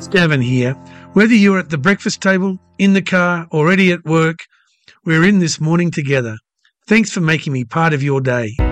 It's Gavin here. Whether you're at the breakfast table, in the car, already at work, we're in this morning together. Thanks for making me part of your day.